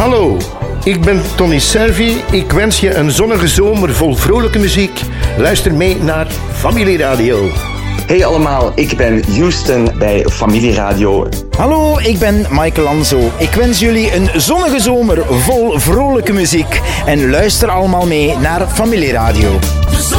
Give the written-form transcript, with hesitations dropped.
Hallo, ik ben Tony Servi. Ik wens je een zonnige zomer vol vrolijke muziek. Luister mee naar Familieradio. Hey allemaal, ik ben Houston bij Familieradio. Hallo, ik ben Michael Lanzo. Ik wens jullie een zonnige zomer vol vrolijke muziek. En luister allemaal mee naar Familieradio.